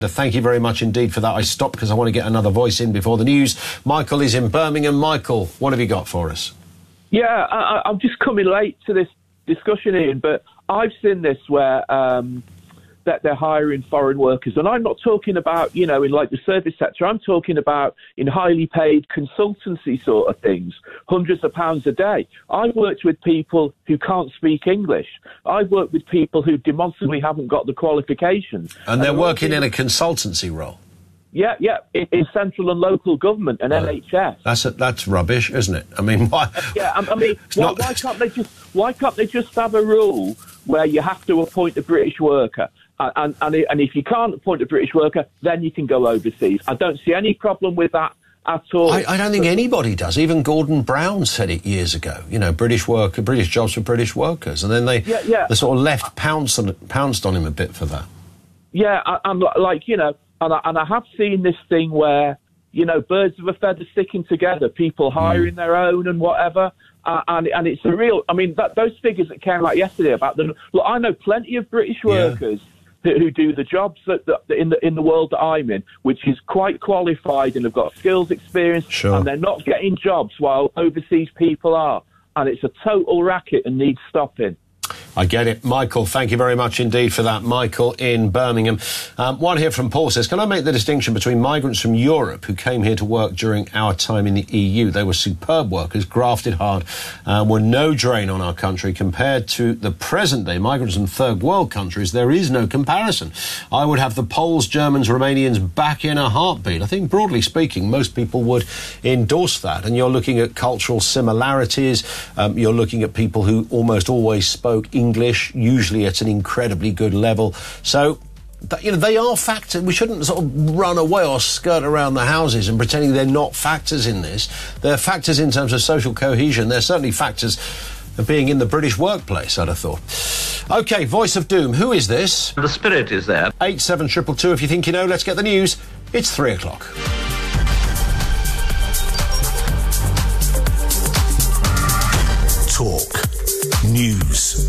Thank you very much indeed for that. I stopped because I want to get another voice in before the news. Michael is in Birmingham. Michael, what have you got for us? Yeah, I'm just coming late to this discussion, Ian, but I've seen this where that they're hiring foreign workers. And I'm not talking about, in like the service sector. I'm talking about in highly paid consultancy sort of things, hundreds of pounds a day. I've worked with people who can't speak English. I've worked with people who demonstrably haven't got the qualifications. And they're working in a consultancy role? Yeah, in central and local government and NHS. That's rubbish, isn't it? I mean, why? Yeah, why can't they just have a rule where you have to appoint a British worker? And if you can't appoint a British worker, then you can go overseas. I don't see any problem with that at all. I don't think anybody does. Even Gordon Brown said it years ago. British jobs for British workers, and then they sort of left pounced on him a bit for that. Yeah, and I have seen this thing where birds of a feather sticking together, people hiring their own and whatever. And it's a real. I mean, those figures that came out yesterday about them. Look, I know plenty of British workers who do the jobs that in the world that I'm in, which is quite qualified and have got skills, experience, and they're not getting jobs while overseas people are, and it's a total racket and needs stopping. I get it. Michael, thank you very much indeed for that. Michael in Birmingham. One here from Paul says, can I make the distinction between migrants from Europe who came here to work during our time in the EU? They were superb workers, grafted hard, were no drain on our country. Compared to the present day migrants from third world countries, there is no comparison. I would have the Poles, Germans, Romanians back in a heartbeat. I think, broadly speaking, most people would endorse that. And you're looking at cultural similarities. You're looking at people who almost always spoke English, usually at an incredibly good level. So, they are factors. We shouldn't sort of run away or skirt around the houses and pretending they're not factors in this. They're factors in terms of social cohesion. They're certainly factors of being in the British workplace, I'd have thought. OK, Voice of Doom. Who is this? The spirit is there. 87222 if you think you know. Let's get the news. It's 3 o'clock. Talk. News.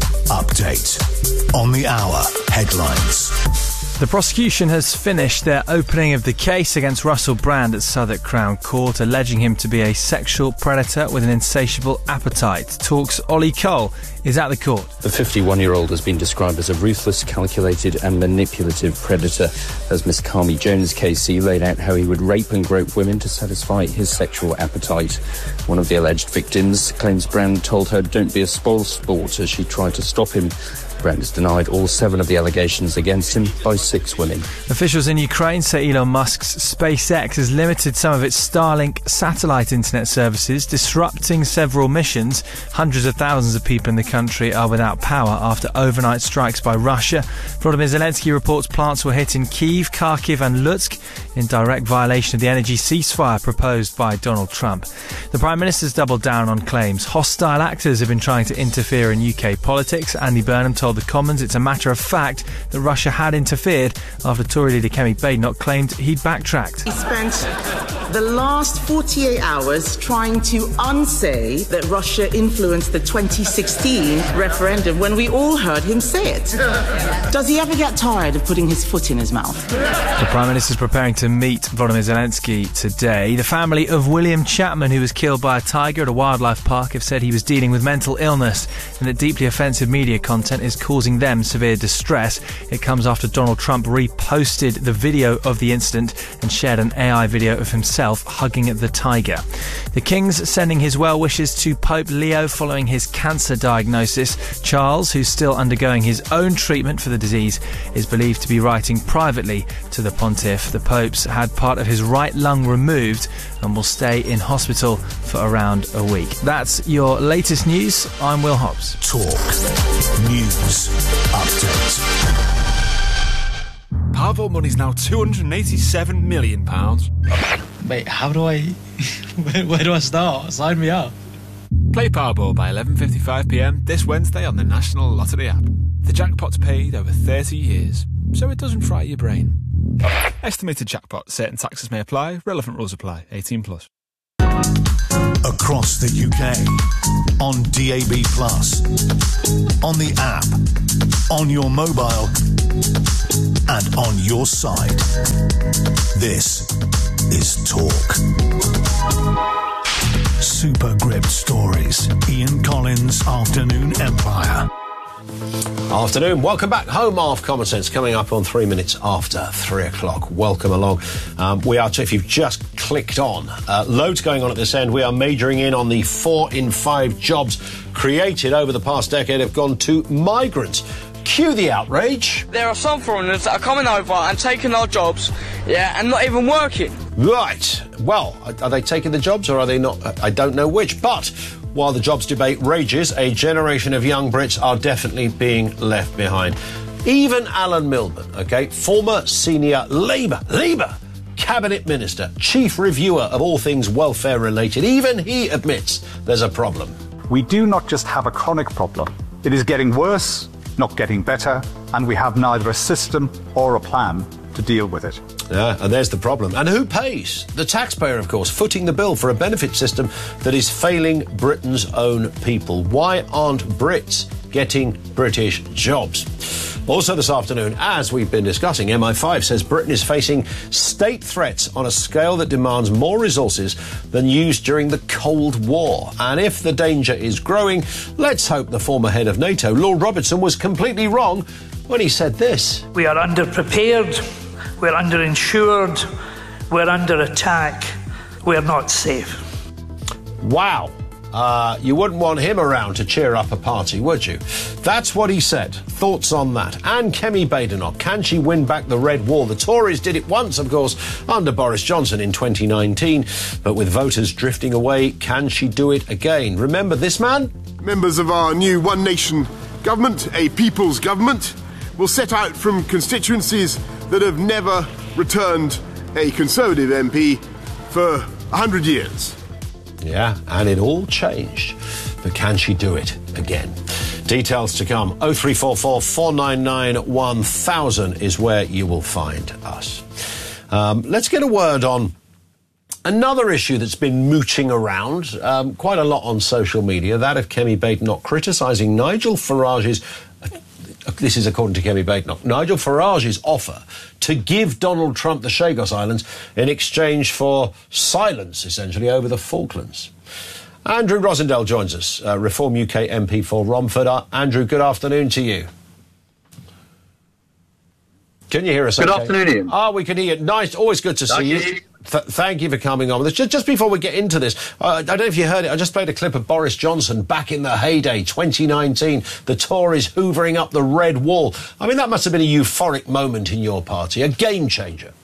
Update. On the hour. Headlines. The prosecution has finished their opening of the case against Russell Brand at Southwark Crown Court, alleging him to be a sexual predator with an insatiable appetite. Talk's Ollie Cole is at the court. The 51-year-old has been described as a ruthless, calculated and manipulative predator, as Miss Carmi Jones KC laid out how he would rape and grope women to satisfy his sexual appetite. One of the alleged victims claims Brand told her don't be a spoil sport as she tried to stop him. Brand has denied all 7 of the allegations against him by 6 women. Officials in Ukraine say Elon Musk's SpaceX has limited some of its Starlink satellite internet services, disrupting several missions. Hundreds of thousands of people in the country are without power after overnight strikes by Russia. Volodymyr Zelensky reports plants were hit in Kyiv, Kharkiv and Lutsk in direct violation of the energy ceasefire proposed by Donald Trump. The Prime Minister's doubled down on claims hostile actors have been trying to interfere in UK politics. Andy Burnham told the Commons it's a matter of fact that Russia had interfered after Tory leader Kemi Badenoch claimed he'd backtracked. He spent the last 48 hours trying to unsay that Russia influenced the 2016 referendum when we all heard him say it. Does he ever get tired of putting his foot in his mouth? The Prime Minister's preparing to meet Volodymyr Zelensky today. The family of William Chapman, who was killed by a tiger at a wildlife park, have said he was dealing with mental illness and that deeply offensive media content is causing them severe distress. It comes after Donald Trump reposted the video of the incident and shared an AI video of himself hugging the tiger. The King's sending his well wishes to Pope Leo following his cancer diagnosis. Charles, who's still undergoing his own treatment for the disease, is believed to be writing privately to the pontiff. The Pope's had part of his right lung removed and will stay in hospital for around a week. That's your latest news. I'm Will Hobbs. Talk. News. Update. Powerball money's now £287 million. Wait, how do I... where do I start? Sign me up. Play Powerball by 11:55pm this Wednesday on the National Lottery app. The jackpot's paid over 30 years, so it doesn't fry your brain. Estimated jackpot. Certain taxes may apply. Relevant rules apply. 18+. Across the UK, on DAB+, on the app, on your mobile and on your side. This is Talk. Super Gripped Stories. Ian Collins, Afternoon Empire. Afternoon. Welcome back. Home of Common Sense coming up on 3 minutes after 3 o'clock. Welcome along. We are, if you've just clicked on, loads going on at this end. We are majoring in on the 4 in 5 jobs created over the past decade have gone to migrants. Cue the outrage. There are some foreigners that are coming over and taking our jobs, and not even working. Right. Well, are they taking the jobs or are they not? I don't know which. But while the jobs debate rages, a generation of young Brits are definitely being left behind. Even Alan Milburn, OK, former senior Labour cabinet minister, chief reviewer of all things welfare related, even he admits there's a problem. We do not just have a chronic problem. It is getting worse, not getting better, and we have neither a system or a plan to deal with it. Yeah, and there's the problem. And who pays? The taxpayer, of course, footing the bill for a benefit system that is failing Britain's own people. Why aren't Brits getting British jobs? Also this afternoon, as we've been discussing, MI5 says Britain is facing state threats on a scale that demands more resources than used during the Cold War. And if the danger is growing, let's hope the former head of NATO, Lord Robertson, was completely wrong when he said this. We are underprepared, we're underinsured, we're under attack, we're not safe. Wow. You wouldn't want him around to cheer up a party, would you? That's what he said. Thoughts on that? And Kemi Badenoch, can she win back the Red Wall? The Tories did it once, of course, under Boris Johnson in 2019. But with voters drifting away, can she do it again? Remember this man? Members of our new One Nation government, a people's government, will set out from constituencies that have never returned a Conservative MP for 100 years. Yeah, and it all changed. But can she do it again? Details to come. 0344 499 1000 is where you will find us. Let's get a word on another issue that's been mooching around quite a lot on social media, that of Kemi Badenoch criticising Nigel Farage's, this is according to Kemi Badenoch, Nigel Farage's offer to give Donald Trump the Chagos Islands in exchange for silence, essentially, over the Falklands. Andrew Rosendale joins us, Reform UK MP for Romford. Andrew, good afternoon to you. Can you hear us? Good okay? afternoon, Ian. We can hear you. Nice, always good to see you. Thank you for coming on with us. Just before we get into this, I don't know if you heard it, I just played a clip of Boris Johnson back in the heyday, 2019, the Tories hoovering up the Red Wall. I mean, that must have been a euphoric moment in your party, a game changer.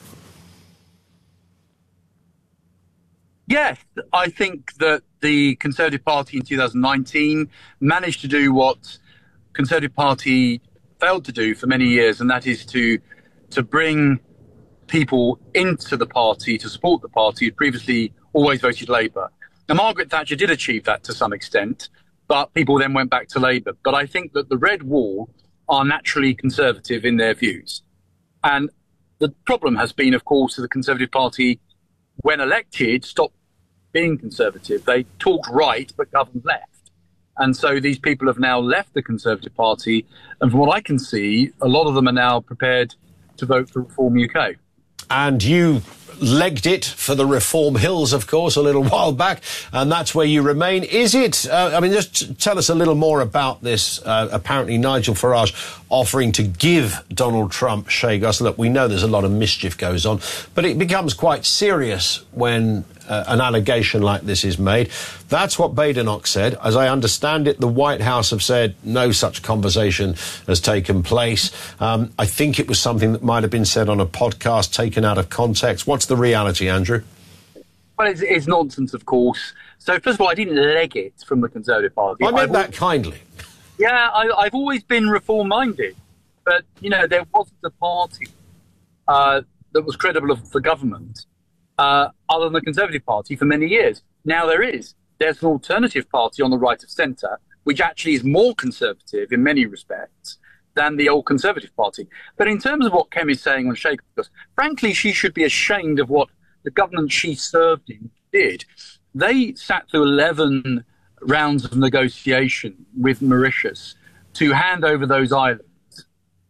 Yes, I think that the Conservative Party in 2019 managed to do what Conservative Party failed to do for many years, and that is to bring people into the party to support the party who previously always voted Labour. Now, Margaret Thatcher did achieve that to some extent, but people then went back to Labour. But I think that the Red Wall are naturally Conservative in their views. And the problem has been, of course, that the Conservative Party, when elected, stopped being Conservative. They talked right, but governed left. And so these people have now left the Conservative Party. And from what I can see, a lot of them are now prepared to vote for Reform UK. And you legged it for the Reform Hills, of course, a little while back, and that's where you remain. Is it, just tell us a little more about this, apparently Nigel Farage offering to give Donald Trump Chagos. Look, we know there's a lot of mischief goes on, but it becomes quite serious when an allegation like this is made. That's what Badenoch said. As I understand it, the White House have said no such conversation has taken place. I think it was something that might have been said on a podcast, taken out of context. What's the reality, Andrew? Well, it's nonsense, of course. So, first of all, I didn't leg it from the Conservative Party. I meant that kindly. Yeah, I've always been reform-minded. But, there wasn't a party that was credible for government other than the Conservative Party for many years. Now there is. There's an alternative party on the right of centre, which actually is more conservative in many respects than the old Conservative Party. But in terms of what Kemi's saying on Chagos, frankly, she should be ashamed of what the government she served in did. They sat through 11 rounds of negotiation with Mauritius to hand over those islands.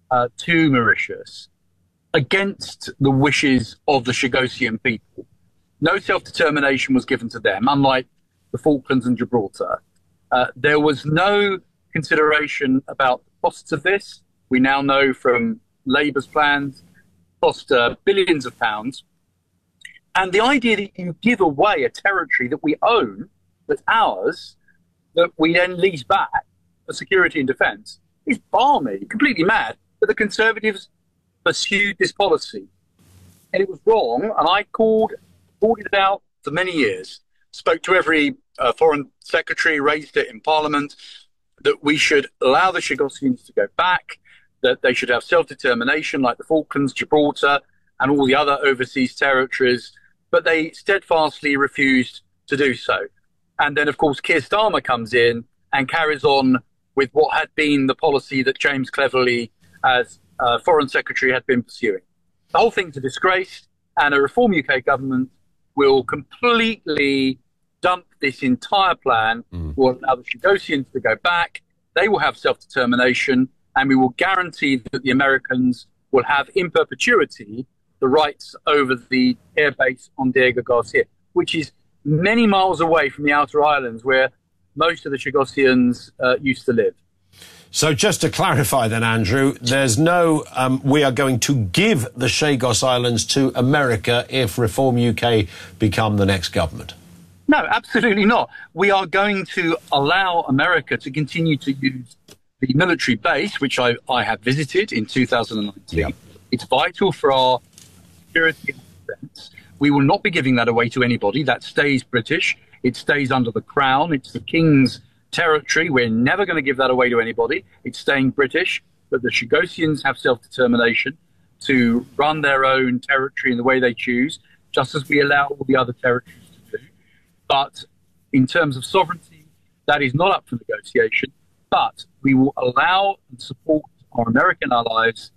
to Mauritius against the wishes of the Chagosian people. No self-determination was given to them, unlike the Falklands and Gibraltar. There was no consideration about the costs of this. We now know from Labour's plans, cost billions of pounds. And the idea that you give away a territory that we own, that's ours, that we then lease back for security and defence, is balmy, completely mad. But the Conservatives pursued this policy. And it was wrong, and I called it out for many years. Spoke to every foreign secretary, raised it in Parliament, that we should allow the Chagosians to go back, that they should have self-determination like the Falklands, Gibraltar, and all the other overseas territories, but they steadfastly refused to do so. And then, of course, Keir Starmer comes in and carries on with what had been the policy that James Cleverly, as Foreign Secretary, had been pursuing. The whole thing's a disgrace, and a Reform UK government will completely dump this entire plan, will allow the Chagosians to go back, they will have self-determination, and we will guarantee that the Americans will have in perpetuity the rights over the airbase on Diego Garcia, which is many miles away from the outer islands where most of the Chagosians used to live. So just to clarify then, Andrew, there's no we are going to give the Chagos Islands to America if Reform UK become the next government. No, absolutely not. We are going to allow America to continue to use the military base, which I have visited in 2019. Yep. It's vital for our security and defence. We will not be giving that away to anybody. That stays British. It stays under the Crown. It's the King's territory. We're never going to give that away to anybody. It's staying British. But the Chagosians have self-determination to run their own territory in the way they choose, just as we allow all the other territories to do. But in terms of sovereignty, that is not up for negotiation. But we will allow and support our American allies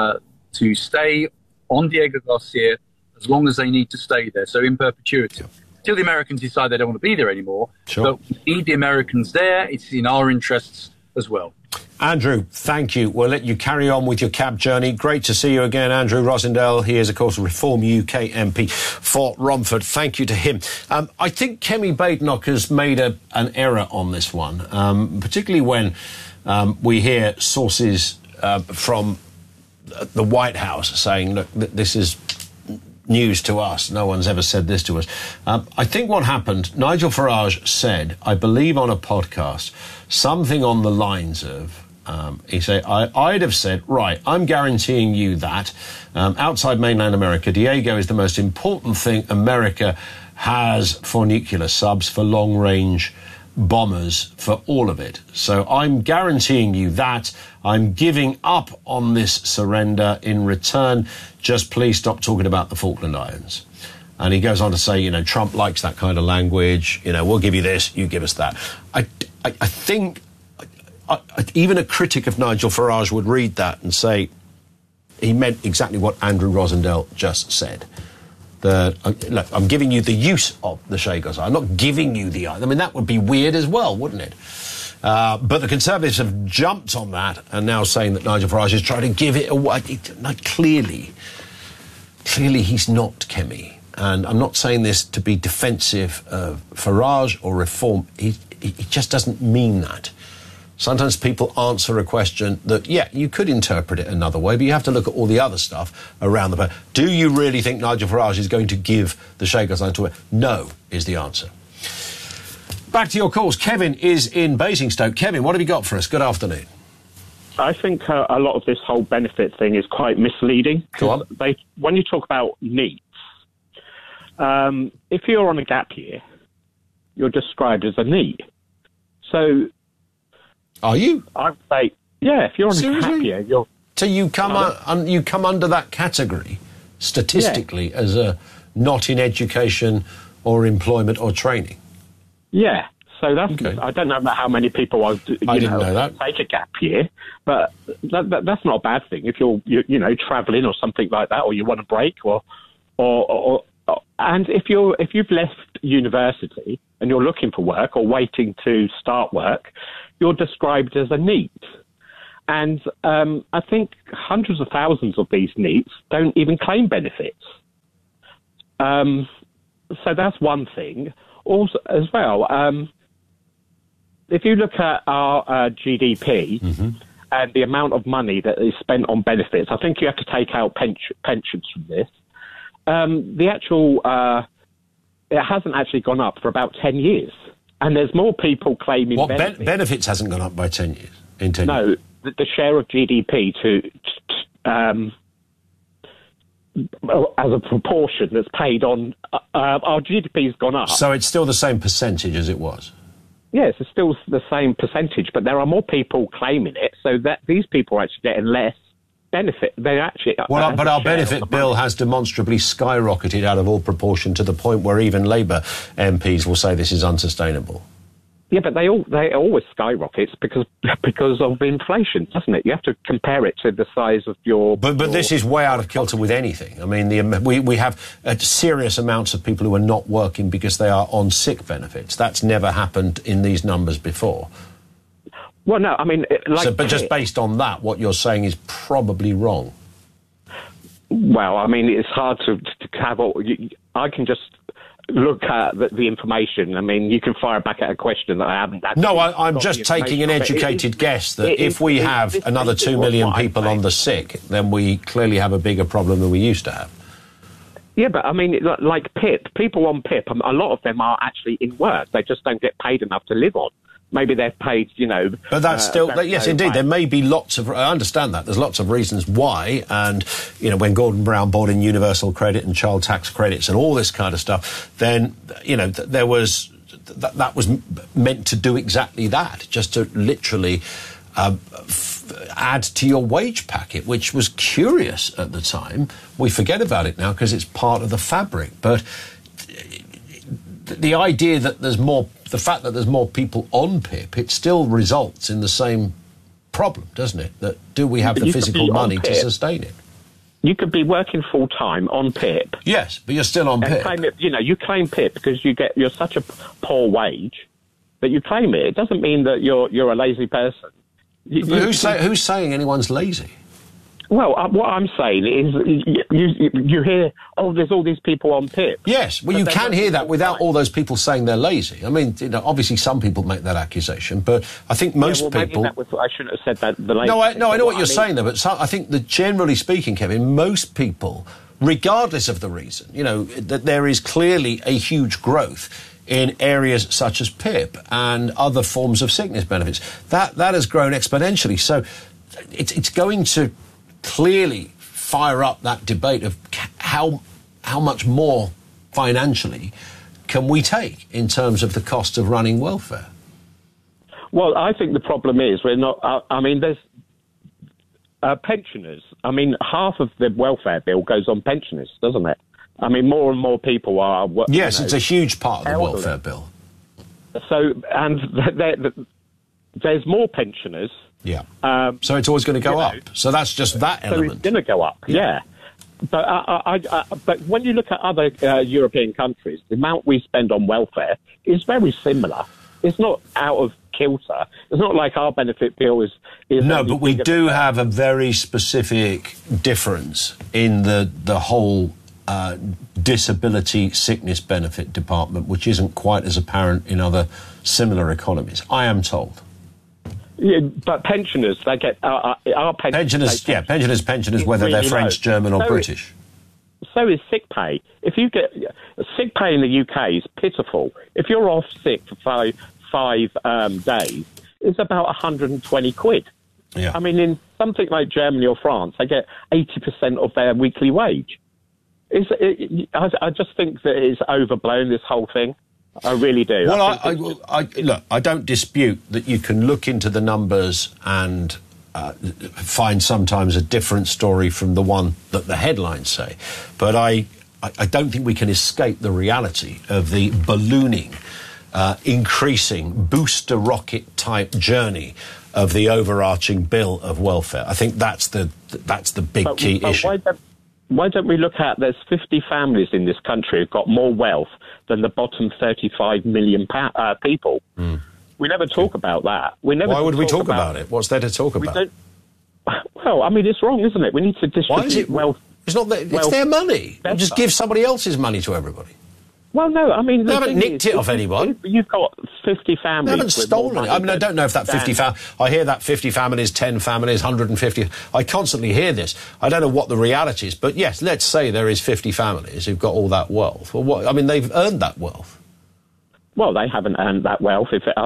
to stay on Diego Garcia as long as they need to stay there, so in perpetuity. Till the Americans decide they don't want to be there anymore. Sure. But we need the Americans there. It's in our interests as well. Andrew, thank you. We'll let you carry on with your cab journey. Great to see you again, Andrew Rosindell. He is, of course, a Reform UK MP for Romford. Thank you to him. I think Kemi Badenoch has made an error on this one, particularly when we hear sources from the White House saying, look, this is news to us. No one's ever said this to us. I think what happened, Nigel Farage said, I believe on a podcast, something on the lines of, he said, I'd have said, right, I'm guaranteeing you that outside mainland America, Diego is the most important thing America has for nuclear subs, for long-range bombers, for all of it. So I'm guaranteeing you that. I'm giving up on this surrender in return. Just please stop talking about the Falkland Islands. And he goes on to say, you know, Trump likes that kind of language. You know, we'll give you this, you give us that. I think even a critic of Nigel Farage would read that and say he meant exactly what Andrew Rosindell just said. Look, I'm giving you the use of the Chagos. I'm not giving you the... I mean, that would be weird as well, wouldn't it? But the Conservatives have jumped on that and now saying that Nigel Farage is trying to give it away. Clearly he's not, Kemi. And I'm not saying this to be defensive of Farage or Reform. He just doesn't mean that. Sometimes people answer a question that, yeah, you could interpret it another way, but you have to look at all the other stuff around the place. Do you really think Nigel Farage is going to give the Chagos Islands to it? No, is the answer. Back to your calls. Kevin is in Basingstoke. Kevin, what have you got for us? Good afternoon. I think a lot of this whole benefit thing is quite misleading. Go on. When you talk about NEETs, if you're on a gap year, you're described as a NEET. So... Are you? I'd say, yeah, if you're on a gap year, you're... So you come under that category, statistically, as a not in education or employment or training? Yeah. So that's... Okay. I don't know about how many people I didn't know that. Take a gap year, but that's not a bad thing. If you're travelling or something like that, or you want a break, or and if you've left university and you're looking for work or waiting to start work, you're described as a NEET. And I think hundreds of thousands of these NEETs don't even claim benefits. So that's one thing. Also, as well, if you look at our GDP and the amount of money that is spent on benefits, I think you have to take out pensions from this. The actual, it hasn't actually gone up for about 10 years. And there's more people claiming benefits. Benefits hasn't gone up by 10 years? In 10 years? No, the share of GDP as a proportion that's paid on our GDP's gone up. So it's still the same percentage as it was? Yes, it's still the same percentage, but there are more people claiming it, so that these people are actually getting less benefit. They actually. But our benefit bill has demonstrably skyrocketed out of all proportion to the point where even Labour MPs will say this is unsustainable. Yeah, but they always skyrockets because of inflation, doesn't it? You have to compare it to the size of your. But this is way out of kilter with anything. I mean, we have serious amounts of people who are not working because they are on sick benefits. That's never happened in these numbers before. Well, no, I mean, but just based on that, what you're saying is probably wrong. Well, I mean, it's hard to have all. I can just look at the information. I mean, you can fire back at a question that I haven't. No, I'm just taking an educated guess that if we have another 2 million people on the sick, then we clearly have a bigger problem than we used to have. Yeah, but I mean, like PIP, people on PIP, a lot of them are actually in work. They just don't get paid enough to live on. Maybe they're paid, But that's still, yes, indeed. There may be lots of, I understand that. There's lots of reasons why. And, when Gordon Brown brought in universal credit and child tax credits and all this kind of stuff, then, there was, that was meant to do exactly that, just to literally add to your wage packet, which was curious at the time. We forget about it now because it's part of the fabric. But the idea that the fact that there's more people on PIP, it still results in the same problem, doesn't it? That do we have the physical money to sustain it? You could be working full time on PIP. Yes, but you're still on PIP. You claim PIP because you're such a poor wage that you claim it. It doesn't mean that you're a lazy person. Who's saying anyone's lazy? Well, what I'm saying is you hear, there's all these people on PIP. Yes, well, you can hear that without all those people saying they're lazy. I mean, obviously some people make that accusation, but I think most people... I shouldn't have said that. No, I know what you're saying, though, but I think that generally speaking, Kevin, most people, regardless of the reason, that there is clearly a huge growth in areas such as PIP and other forms of sickness benefits. That has grown exponentially. So it's going to clearly fire up that debate of how much more financially can we take in terms of the cost of running welfare. Well, I think the problem is we're not. There's pensioners. I mean, half of the welfare bill goes on pensioners, doesn't it? I mean, more and more people are. Yes, it's a huge part of the welfare bill. So, and there's more pensioners. Yeah. So it's always going to go up. So that's just that element. So it's going to go up, yeah. But when you look at other European countries, the amount we spend on welfare is very similar. It's not out of kilter. It's not like our benefit bill is no, but we do have a very specific difference in the whole disability sickness benefit department, which isn't quite as apparent in other similar economies, I am told. Yeah, but pensioners, they get our pensioners. Pensioners, whether they're French, German, or British. So is sick pay. If you get sick pay in the UK is pitiful. If you're off sick for five days, it's about 120 quid. Yeah. I mean, in something like Germany or France, they get 80% of their weekly wage. I just think that it's overblown, this whole thing. I really do. Well, look, I don't dispute that you can look into the numbers and find sometimes a different story from the one that the headlines say. But I don't think we can escape the reality of the ballooning, increasing, booster rocket type journey of the overarching bill of welfare. I think that's the big key issue. Why don't we look at, there's 50 families in this country who've got more wealth than the bottom 35 million people. We never talk about that. Why would we talk about it? What's there to talk about? Well, I mean, it's wrong, isn't it? We need to distribute Why is it wealth. It's not that. It's their money. You just give somebody else's money to everybody. Well, no, I mean... They haven't nicked it off anyone. You've got 50 families... They haven't stolen it. I mean, I don't know if that 50 I hear that 50 families, 10 families, 150... I constantly hear this. I don't know what the reality is, but yes, let's say there is 50 families who've got all that wealth. Well, what? I mean, they've earned that wealth. Well, they haven't earned that wealth.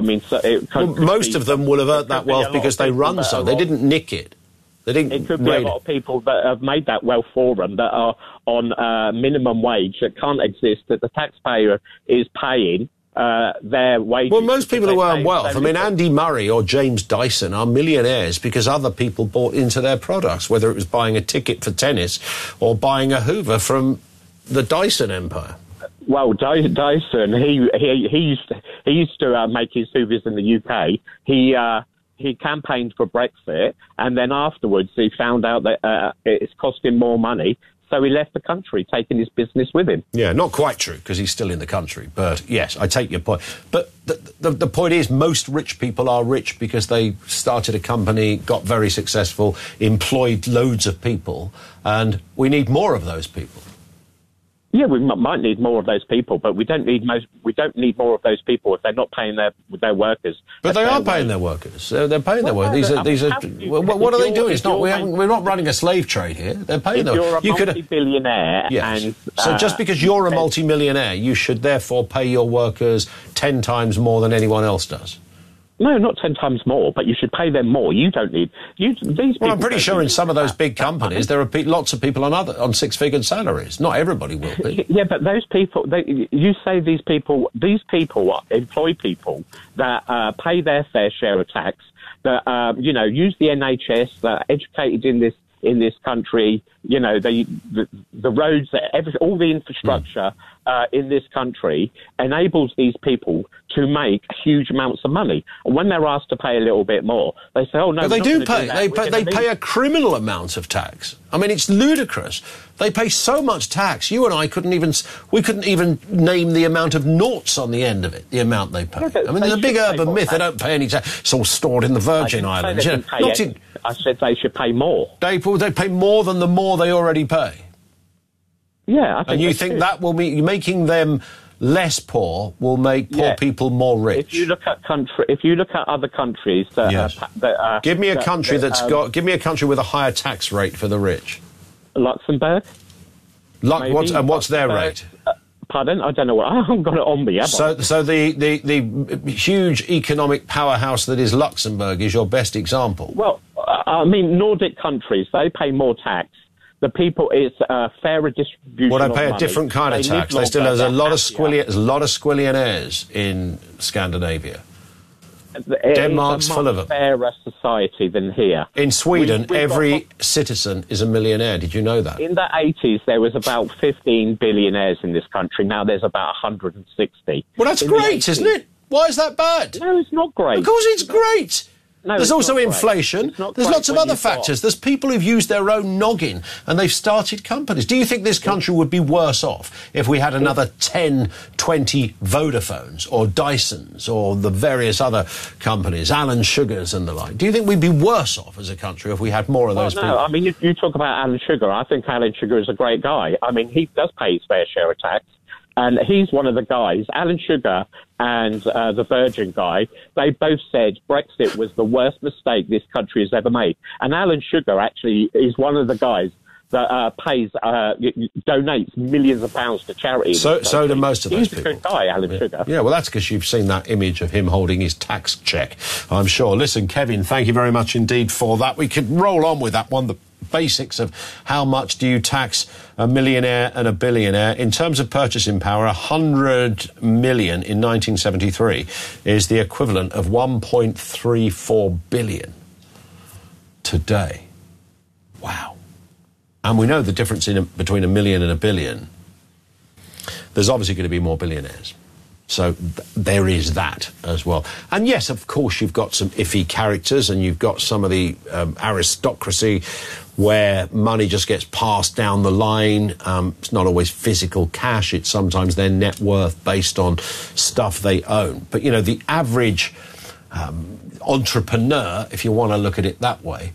Most of them will have earned that wealth because they run so. They didn't nick it. It could be a lot of people that have made that wealth for them that are on minimum wage that can't exist, that the taxpayer is paying their wages. Well, most people who earn wealth, I mean, Andy Murray or James Dyson are millionaires because other people bought into their products, whether it was buying a ticket for tennis or buying a Hoover from the Dyson empire. Well, Dyson, he used to make his Hoovers in the UK. He campaigned for Brexit, and then afterwards he found out that it's cost him more money, so he left the country, taking his business with him. Yeah, not quite true, because he's still in the country. But, yes, I take your point. But the point is, most rich people are rich because they started a company, got very successful, employed loads of people, and we need more of those people. Yeah, we might need more of those people, but we don't need more of those people if they're not paying their workers. But they are paying their workers. They're paying their workers. What are they doing? It's not. We're not running a slave trade here. They're paying them. You're a multi-billionaire, yes. So just because you're a multi-millionaire, you should therefore pay your workers 10 times more than anyone else does. No, not 10 times more, but you should pay them more. You don't need... These well, I'm pretty sure in some of those big companies there are lots of people on six-figure salaries. Not everybody will be. Yeah, but those people... you say these people employ people that pay their fair share of tax, that, use the NHS, that are educated in this country, the roads, all the infrastructure in this country enables these people to make huge amounts of money. And when they're asked to pay a little bit more, they say, "Oh no." But they do pay. They pay a criminal amount of tax. I mean, it's ludicrous. They pay so much tax. You and I couldn't even name the amount of noughts on the end of it. The amount they pay. I mean, there's a big urban myth. They don't pay any tax. It's all stored in the Virgin Islands. I said they should pay more. They pay more than the more they already pay. Yeah, I think. And you think that will be making them less poor will make poor people more rich? If you look at other countries that give me a country give me a country with a higher tax rate for the rich. Luxembourg. What's their rate? Pardon? I don't know. I haven't got it on me. So the huge economic powerhouse that is Luxembourg is your best example. Well, I mean, Nordic countries, they pay more tax. The people, it's a fairer distribution. Well, they pay a different kind of tax. There's a lot of squillionaires in Scandinavia. Denmark's full of them. It's a much fairer society than here. In Sweden, every citizen is a millionaire. Did you know that? In the 80s, there was about 15 billionaires in this country. Now there's about 160. Well, that's great, isn't it? Why is that bad? No, it's not great. Of course it's great. No, there's also inflation. There's lots of other factors. There's people who've used their own noggin and they've started companies. Do you think this country would be worse off if we had another 10, 20 Vodafones or Dysons or the various other companies, Alan Sugars and the like? Do you think we'd be worse off as a country if we had more of those people? No, I mean, you talk about Alan Sugar. I think Alan Sugar is a great guy. I mean, he does pay his fair share of tax. And he's one of the guys, Alan Sugar and the Virgin guy, they both said Brexit was the worst mistake this country has ever made. And Alan Sugar actually is one of the guys that donates millions of pounds to charity. So do most of those people. He's a good guy, Alan Sugar. Yeah, well, that's because you've seen that image of him holding his tax cheque, I'm sure. Listen, Kevin, thank you very much indeed for that. We could roll on with that one, the basics of how much do you tax a millionaire and a billionaire. In terms of purchasing power, 100 million in 1973 is the equivalent of 1.34 billion today. Wow. And we know the difference between a million and a billion. There's obviously going to be more billionaires. So there is that as well. And yes, of course, you've got some iffy characters and you've got some of the aristocracy where money just gets passed down the line. It's not always physical cash. It's sometimes their net worth based on stuff they own. But, you know, the average entrepreneur, if you want to look at it that way,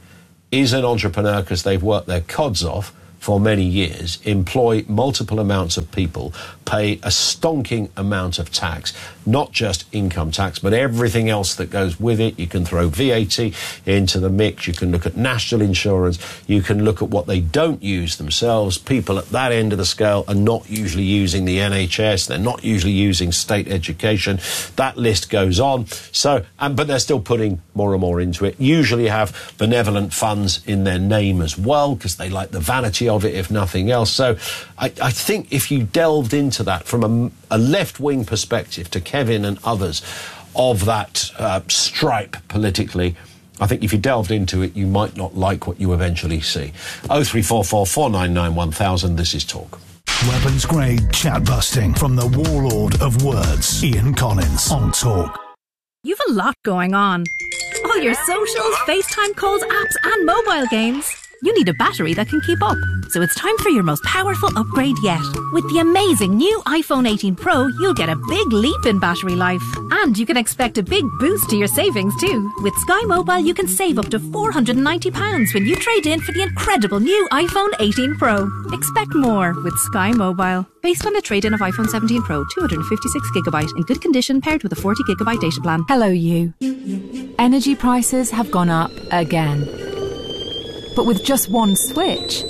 is an entrepreneur because they've worked their cods off for many years, employ multiple amounts of people, pay a stonking amount of tax, not just income tax, but everything else that goes with it. You can throw VAT into the mix. You can look at national insurance. You can look at what they don't use themselves. People at that end of the scale are not usually using the NHS. They're not usually using state education. That list goes on. So, but they're still putting more and more into it. Usually have benevolent funds in their name as well, because they like the vanity of it, if nothing else. So I think if you delved into that from a left-wing perspective, to Kevin and others of that stripe politically, I think if you delved into it, you might not like what you eventually see. 0344 499 1000, this is Talk. Weapons-grade chat-busting from the warlord of words, Ian Collins, on Talk. You've a lot going on. All your socials, FaceTime calls, apps and mobile games. You need a battery that can keep up. So it's time for your most powerful upgrade yet. With the amazing new iPhone 18 Pro, you'll get a big leap in battery life. And you can expect a big boost to your savings too. With Sky Mobile, you can save up to £490 when you trade in for the incredible new iPhone 18 Pro. Expect more with Sky Mobile. Based on a trade-in of iPhone 17 Pro, 256GB in good condition paired with a 40GB data plan. Hello, you. Energy prices have gone up again. But with just one switch,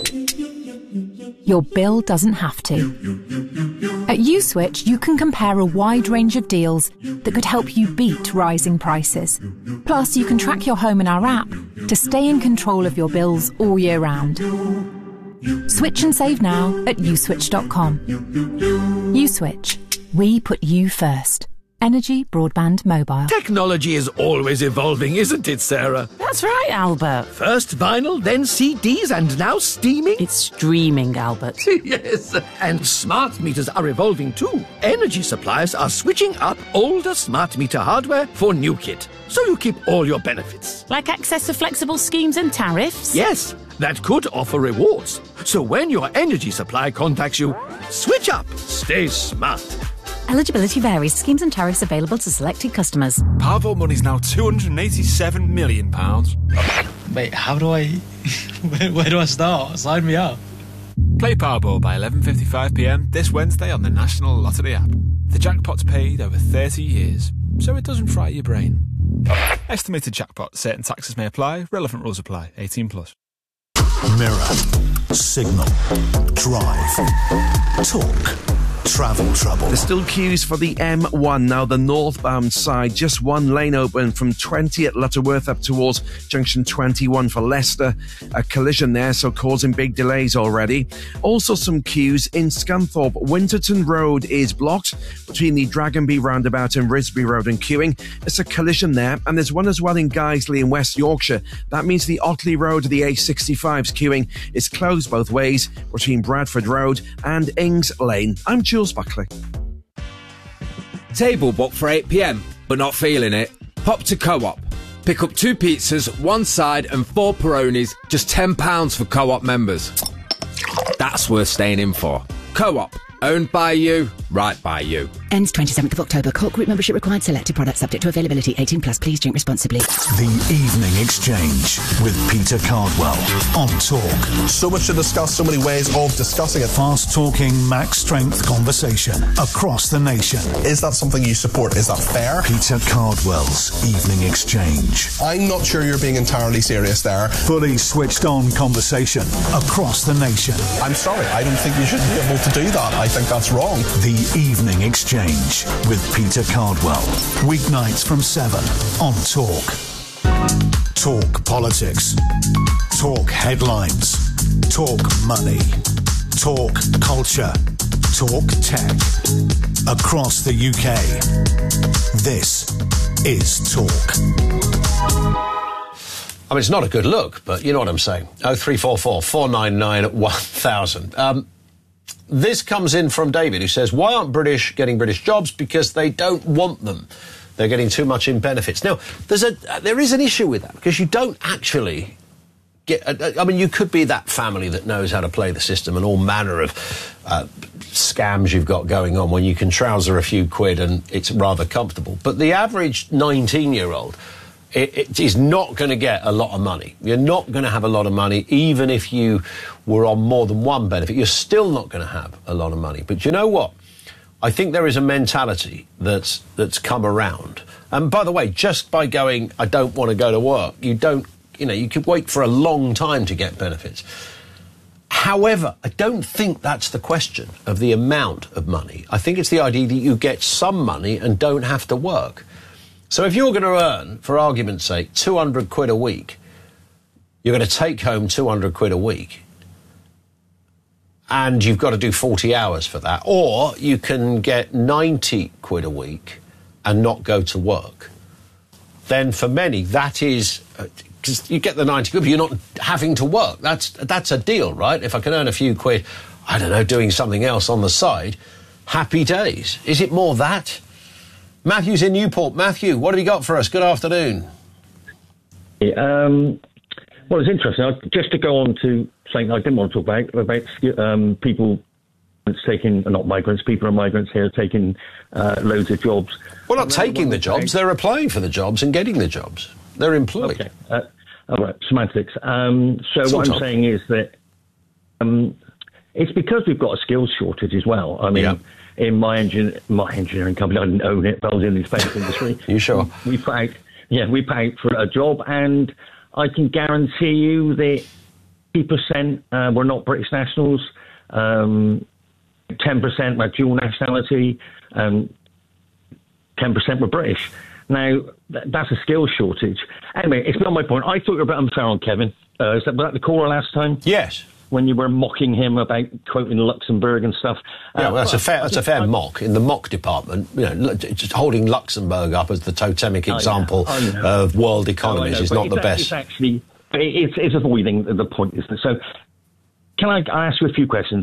your bill doesn't have to. At USwitch, you can compare a wide range of deals that could help you beat rising prices. Plus, you can track your home in our app to stay in control of your bills all year round. Switch and save now at uswitch.com. USwitch. We put you first. Energy, broadband, mobile. Technology is always evolving, isn't it, Sarah? That's right, Albert. First vinyl, then CDs, and now steaming? It's streaming, Albert. Yes, and smart meters are evolving too. Energy suppliers are switching up older smart meter hardware for new kit, so you keep all your benefits. Like access to flexible schemes and tariffs? Yes, that could offer rewards. So when your energy supplier contacts you, switch up. Stay smart. Eligibility varies. Schemes and tariffs available to selected customers. Powervault money's now £287 million. Wait, how do I... where do I start? Sign me up. Play Powerball by 11:55pm this Wednesday on the National Lottery app. The jackpot's paid over 30 years, so it doesn't fry your brain. Estimated jackpot. Certain taxes may apply. Relevant rules apply. 18+. Mirror, signal, drive, talk. Travel trouble. There's still queues for the M1 now, the northbound side. Just one lane open from 20 at Lutterworth up towards junction 21 for Leicester. A collision there, so causing big delays already. Also some queues in Scunthorpe. Winterton Road is blocked between the Dragonby roundabout and Risby Road and queuing. It's a collision there, and there's one as well in Guiseley in West Yorkshire. That means the Otley Road, the A65's queuing is closed both ways between Bradford Road and Ings Lane. I'm Jules Buckley. Table booked for 8pm, but not feeling it? Pop to Co-op. Pick up 2 pizzas, 1 side and 4 Peronis, just £10 for Co-op members. That's worth staying in for. Co-op. Owned by you, right by you. Ends 27th of October. Co-op group membership required. Selected products subject to availability. 18+. Please drink responsibly. The Evening Exchange with Peter Cardwell on Talk. So much to discuss, so many ways of discussing it. Fast-talking, max-strength conversation across the nation. Is that something you support? Is that fair? Peter Cardwell's Evening Exchange. I'm not sure you're being entirely serious there. Fully switched-on conversation across the nation. I'm sorry, I don't think you should be able to do that. I think that's wrong. The Evening Exchange with Peter Cardwell. Weeknights from 7 on Talk. Talk politics. Talk headlines. Talk money. Talk culture. Talk tech. Across the UK. This is Talk. I mean, it's not a good look, but you know what I'm saying. 0344 499 1000. This comes in from David, who says, why aren't British getting British jobs? Because they don't want them. They're getting too much in benefits. Now, there is an issue with that, because you don't actually get... I mean, you could be that family that knows how to play the system and all manner of scams you've got going on when you can trouser a few quid and it's rather comfortable. But the average 19-year-old it is not going to get a lot of money. You're not going to have a lot of money, even if you were on more than one benefit. You're still not going to have a lot of money. But you know what? I think there is a mentality that's come around. And by the way, just by going, I don't want to go to work, you could wait for a long time to get benefits. However, I don't think that's the question of the amount of money. I think it's the idea that you get some money and don't have to work. So if you're going to earn, for argument's sake, 200 quid a week, you're going to take home 200 quid a week, and you've got to do 40 hours for that. Or you can get 90 quid a week and not go to work. Then for many, that is... because you get the 90 quid, but you're not having to work. That's a deal, right? If I can earn a few quid, I don't know, doing something else on the side, happy days. Is it more that? Matthew's in Newport. Matthew, what have you got for us? Good afternoon. Well, it's interesting. Just to go on to something I didn't want to talk about people taking, not migrants, people are migrants here taking loads of jobs. Well, not taking the jobs, they're applying for the jobs and getting the jobs. They're employed. Okay. All right, semantics. So what I'm saying is that it's because we've got a skills shortage as well. I mean, in my engineering company, I didn't own it, but I was in the defence industry. You sure? We pay out for a job, and I can guarantee you that 50% were not British nationals, 10% were dual nationality, 10% were British. Now, that's a skills shortage. Anyway, it's not my point. I thought you were a bit unfair on Kevin. Was that the caller last time? Yes. When you were mocking him about quoting Luxembourg and stuff. Yeah, well, that's a fair mock. In the mock department, just holding Luxembourg up as the totemic example of world economies is not the best. It's actually, it's avoiding the point, isn't it? So, can I ask you a few questions?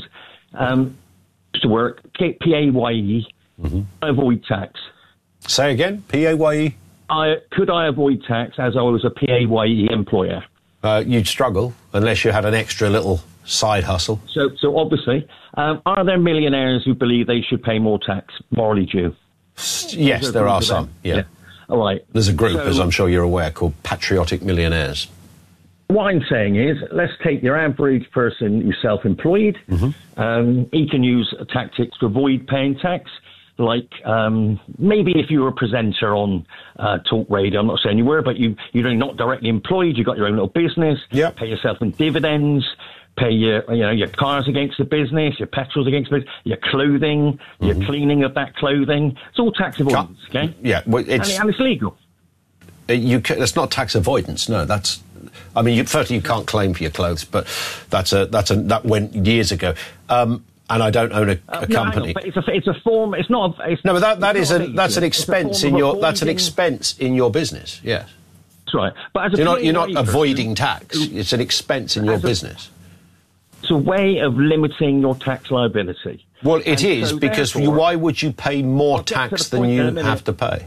To work, PAYE, avoid tax. Say again, PAYE? Could I avoid tax as I was a PAYE employer? You'd struggle unless you had an extra little side hustle. So obviously, are there millionaires who believe they should pay more tax, morally due? Yes, there are some, yeah. All right. There's a group, as I'm sure you're aware, called Patriotic Millionaires. What I'm saying is, let's take your average person who's self-employed. He can use tactics to avoid paying tax. Like maybe if you were a presenter on talk radio, I'm not saying you were, but you're not directly employed. You got your own little business. Pay yourself in dividends. Pay your cars against the business. Your petrol's against the business. Your clothing. Your cleaning of that clothing. It's all tax avoidance. Okay. Yeah, well, and it's legal. That's not tax avoidance. No, that's. I mean, firstly, you can't claim for your clothes, but that went years ago. And I don't own a company. But it's a form. It's not. But that's an expense in your. That's an expense in your business. Yes. That's right. But as you're not avoiding tax. It's an expense in your business. It's a way of limiting your tax liability. Well, it is because why would you pay more tax than you have to pay?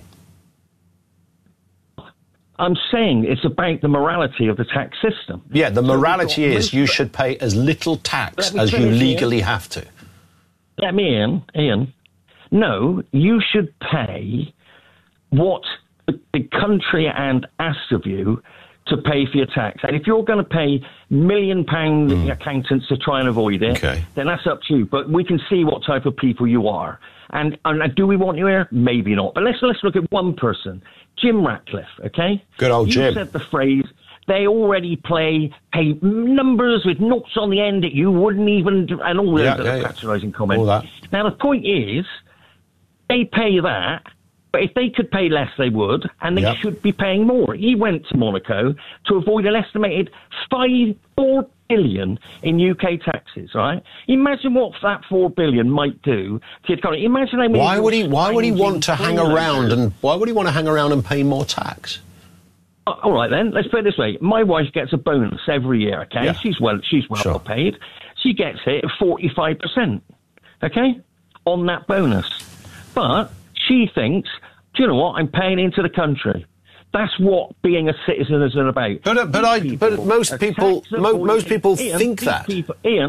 I'm saying it's about the morality of the tax system. Yeah, the morality is you should pay as little tax as you legally have to. Let me in, Ian. No, you should pay what the country and asks of you to pay for your tax. And if you're going to pay £1 million accountants to try and avoid it, then that's up to you. But we can see what type of people you are. And do we want you here? Maybe not. But let's look at one person. Jim Ratcliffe, okay? Good old Jim. You said the phrase, they already pay numbers with noughts on the end that you wouldn't even, and all those patronising comments. All that. Now, the point is, they pay that, but if they could pay less, they would, and they should be paying more. He went to Monaco to avoid an estimated $4 billion in UK taxes, right? Imagine what that $4 billion might do to the economy. Imagine how many. Why would he want to hang around and pay more tax? All right then, let's put it this way. My wife gets a bonus every year, okay? Yeah. She's well paid. She gets it at 45%, okay, on that bonus. But she thinks, do you know what? I'm paying into the country. That's what being a citizen is about. But most people think that. Ian,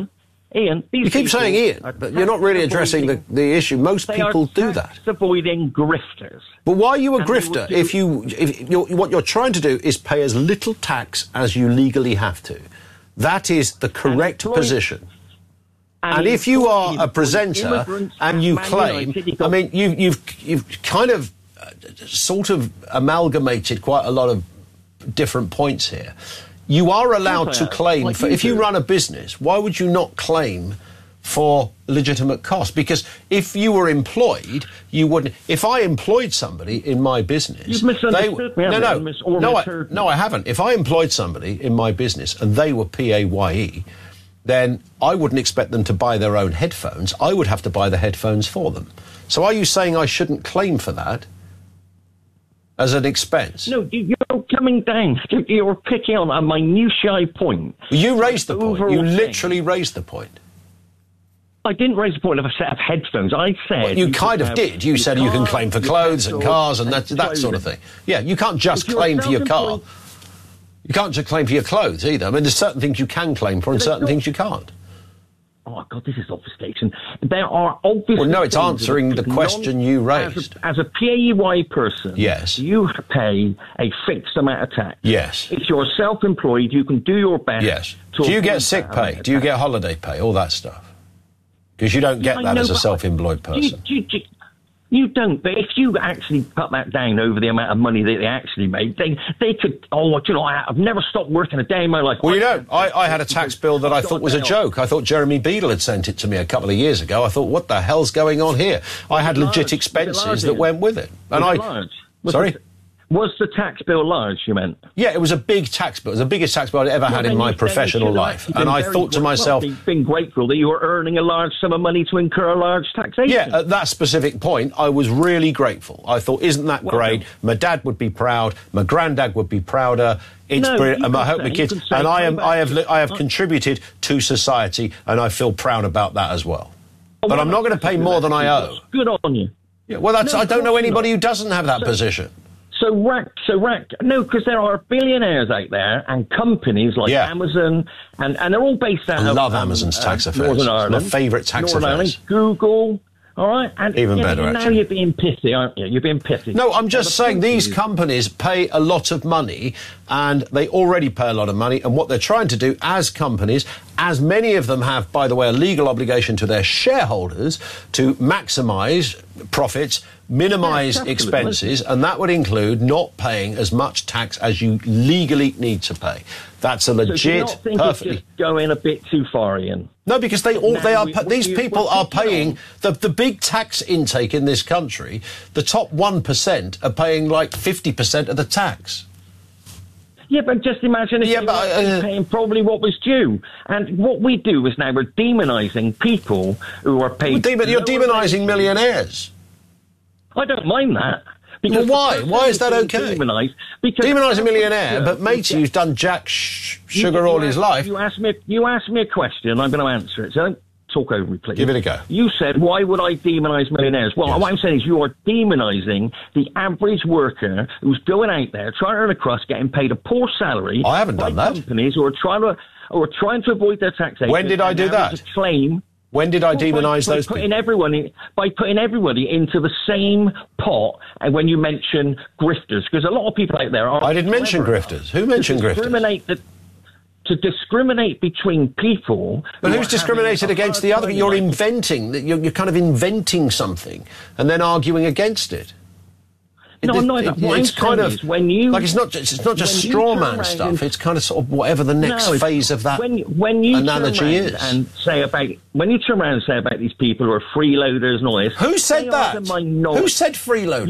Ian, you keep saying Ian, but you're not really addressing the issue. Most people do that. Avoiding grifters. But why are you a grifter if what you're trying to do is pay as little tax as you legally have to? That is the correct position. And if you are a presenter and you claim, I mean, you've kind of sort of amalgamated quite a lot of different points here. You are allowed to claim for, if you run a business, why would you not claim for legitimate costs? Because if you were employed, you wouldn't. If I employed somebody in my business, you've misunderstood me. No, I haven't. If I employed somebody in my business and they were PAYE, then I wouldn't expect them to buy their own headphones. I would have to buy the headphones for them. So are you saying I shouldn't claim for that as an expense? No, you're coming down. You're picking on a minutiae point. You raised the point. You literally raised the point. I didn't raise the point of a set of headphones. I said... Well, you kind of did. You said you can claim for clothes and cars and that sort of thing. Yeah, you can't just claim for your car. You can't just claim for your clothes either. I mean, there's certain things you can claim for and certain things you can't. Oh, God, this is obfuscation. There are obviously... Well, no, it's answering the question you raised. As a PAYE person, yes, you pay a fixed amount of tax. Yes. If you're self-employed, you can do your best. Yes. Do you get sick pay? Do you get holiday pay? All that stuff? Because you don't get that as a self-employed person. You don't, but if you actually cut that down over the amount of money that they actually make, they could, I've never stopped working a day in my life. Well, you don't. I had a tax bill that I thought was a joke. I thought Jeremy Beadle had sent it to me a couple of years ago. I thought, what the hell's going on here? I had legit expenses that went with it. And Sorry? Was the tax bill large, you meant? Yeah, it was a big tax bill. It was the biggest tax bill I'd ever had in my professional life. And I thought to myself... You've been grateful that you were earning a large sum of money to incur a large taxation. Yeah, at that specific point, I was really grateful. I thought, isn't that great? My dad would be proud. My granddad would be prouder. It's brilliant. And I hope my kids... And I have contributed to society, and I feel proud about that as well. But I'm not going to pay more than I owe. Good on you. Yeah, well, I don't know anybody who doesn't have that position. No, because there are billionaires out there and companies like Amazon, and they're all based out of... I love Amazon's tax affairs. Northern Ireland. It's my favourite tax affairs. Ireland, Google, all right? And even better, actually. Now you're being pithy, aren't you? You're being pithy. No, I'm just saying these companies pay a lot of money, and they already pay a lot of money, and what they're trying to do as companies, as many of them have, by the way, a legal obligation to their shareholders to maximise profits, minimise expenses, and that would include not paying as much tax as you legally need to pay. That's a legit, so do you not think it's just going a bit too far, Ian? No, because these people are paying the big tax intake in this country. The top 1% are paying like 50% of the tax. Yeah, but just imagine if they were paying probably what was due. And what we do is now we're demonising people who are paid... You're demonising millionaires. I don't mind that. Well, why? Why is that okay? Demonise a millionaire, but matey who's done jack sugar all his life... You asked me a question, I'm going to answer it, so don't talk over me, please. Give it a go. You said, why would I demonise millionaires? Well, what I'm saying is you are demonising the average worker who's going out there, trying to earn a crust, getting paid a poor salary... I haven't done that. ...companies who are trying to avoid their taxation. When did I do that? Claim... When did I demonise those people? By putting everybody into the same pot, and when you mention grifters, because a lot of people out there are... I didn't mention grifters. Who mentioned grifters? To discriminate between people... But who's discriminated against the other? You're inventing, you're kind of inventing something and then arguing against it. No, I'm not. It's kind of when you like it's not just straw man stuff. It's kind of sort of whatever the next phase of that analogy is. And when you turn around and say about these people who are freeloaders and all this, who said that? Who said freeloader?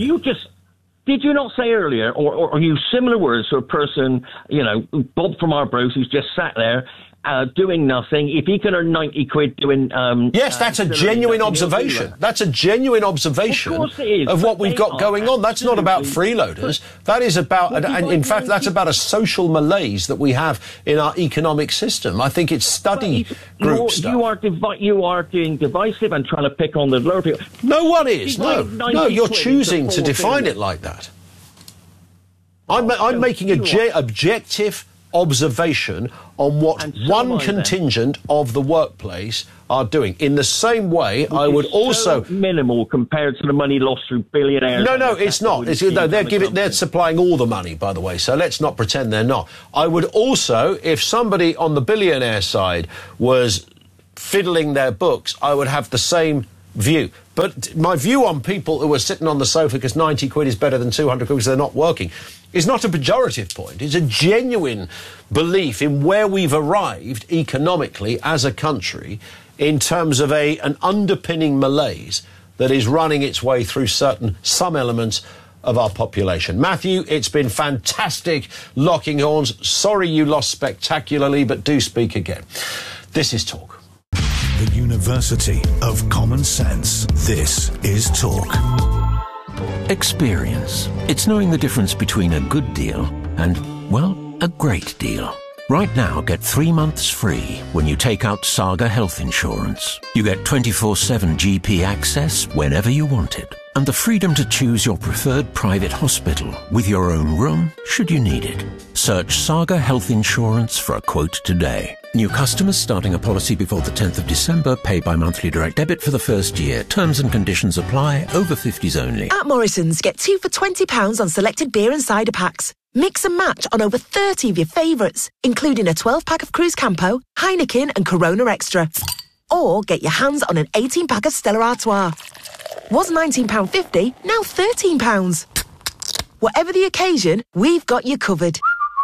Did you not say earlier, or use similar words to a person, Bob from Arbroath, who's just sat there doing nothing? If he can earn 90 quid doing... yes, that's a genuine observation. That's a genuine observation of what we've got going on. That's not about freeloaders. That is about... And in fact, that's about a social malaise that we have in our economic system. I think it's study group stuff. You are being divisive and trying to pick on the lower people. No one is. No, you're choosing to define it like that. I'm making objective observation on what one contingent of the workplace are doing. In the same way, I would also... minimal compared to the money lost through billionaires. No, it's not. They're supplying all the money, by the way, so let's not pretend they're not. I would also, if somebody on the billionaire side was fiddling their books, I would have the same view. But my view on people who are sitting on the sofa because 90 quid is better than 200 quid because they're not working is not a pejorative point. It's a genuine belief in where we've arrived economically as a country in terms of an underpinning malaise that is running its way through some elements of our population. Matthew, it's been fantastic locking horns. Sorry you lost spectacularly, but do speak again. This is Talk. The University of Common Sense. This is Talk. Experience. It's knowing the difference between a good deal and, well, a great deal. Right now, get 3 months free when you take out Saga Health Insurance. You get 24/7 GP access whenever you want it, and the freedom to choose your preferred private hospital with your own room should you need it. Search Saga Health Insurance for a quote today. New customers starting a policy before the 10th of December pay by monthly direct debit for the first year. Terms and conditions apply. Over 50s only. At Morrison's, get 2 for £20 on selected beer and cider packs. Mix and match on over 30 of your favourites, including a 12-pack of Cruz Campo, Heineken and Corona Extra. Or get your hands on an 18-pack of Stella Artois. Was £19.50, now £13. Whatever the occasion, we've got you covered.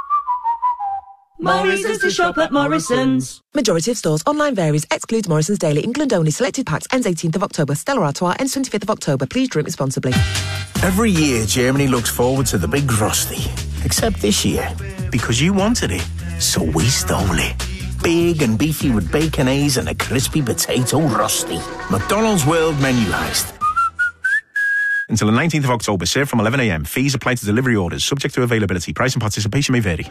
Morrison's to shop at Morrison's. Majority of stores. Online varies. Excludes Morrison's Daily. England only. Selected packs. Ends 18th of October. Stella Artois ends 25th of October. Please drink responsibly. Every year, Germany looks forward to the big Frosty. Except this year, because you wanted it, so we stole it. Big and beefy with bacon A's and a crispy potato rusty. McDonald's World Menu Heist. Until the 19th of October, served from 11 a.m. Fees apply to delivery orders, subject to availability. Price and participation may vary.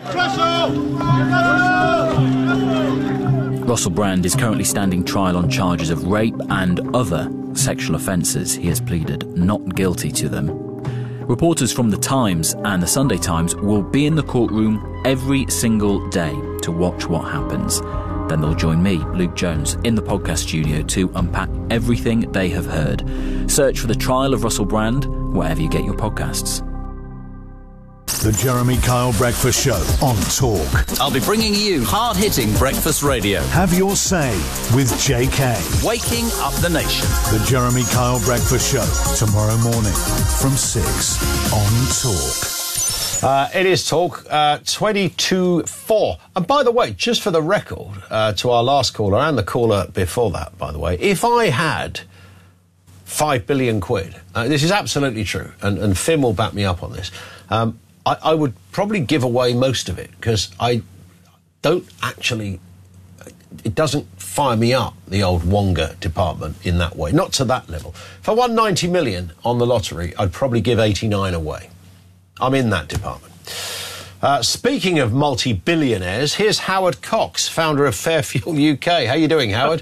Russell Brand is currently standing trial on charges of rape and other sexual offences. He has pleaded not guilty to them. Reporters from The Times and The Sunday Times will be in the courtroom every single day to watch what happens. Then they'll join me, Luke Jones, in the podcast studio to unpack everything they have heard. Search for The Trial of Russell Brand wherever you get your podcasts. The Jeremy Kyle Breakfast Show on Talk. I'll be bringing you hard-hitting breakfast radio. Have your say with JK. Waking up the nation. The Jeremy Kyle Breakfast Show, tomorrow morning from 6 on Talk. It is Talk, 22-4. And by the way, just for the record, to our last caller and the caller before that, by the way, if I had 5 billion quid, this is absolutely true, and Finn will back me up on this, I would probably give away most of it, because I don't actually... It doesn't fire me up, the old Wonga department, in that way. Not to that level. If I won 90 million on the lottery, I'd probably give 89 away. I'm in that department. Speaking of multi-billionaires, here's Howard Cox, founder of Fairfuel UK. How you doing, Howard?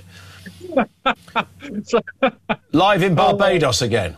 Live in Barbados again.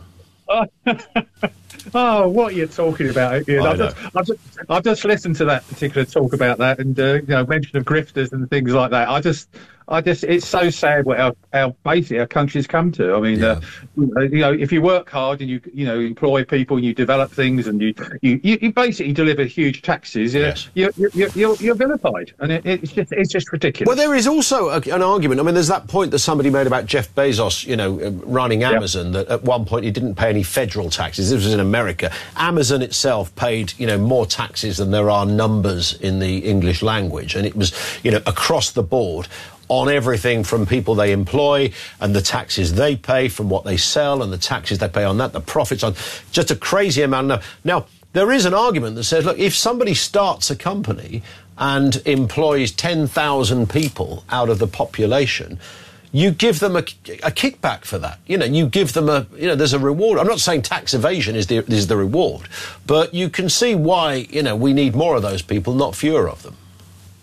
Oh, what are you talking about? I've just listened to that particular talk about that, and mention of grifters and things like that. It's so sad what how basically our country's come to. I mean, if you work hard and you employ people and you develop things and you basically deliver huge taxes, you're vilified, and it's just ridiculous. Well, there is also an argument. I mean, there's that point that somebody made about Jeff Bezos, running Amazon. That at one point he didn't pay any federal taxes. This was in America. Amazon itself paid more taxes than there are numbers in the English language, and it was across the board, on everything from people they employ and the taxes they pay from what they sell and the taxes they pay on that, the profits on, just a crazy amount. Now, there is an argument that says, look, if somebody starts a company and employs 10,000 people out of the population, you give them a kickback for that. You give them there's a reward. I'm not saying tax evasion is the reward, but you can see why, we need more of those people, not fewer of them.